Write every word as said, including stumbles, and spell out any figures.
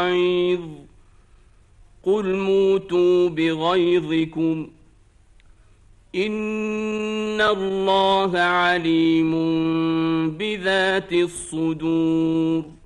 غيظ قل موتوا بغيظكم إن الله عليم بذات الصدور